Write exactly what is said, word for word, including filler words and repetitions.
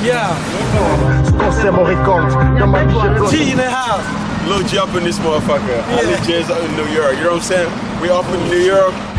Yeah. G in the house. Lil G up in this motherfucker. Yeah. Lil J's up in New York. You know what I'm saying? We up in New York.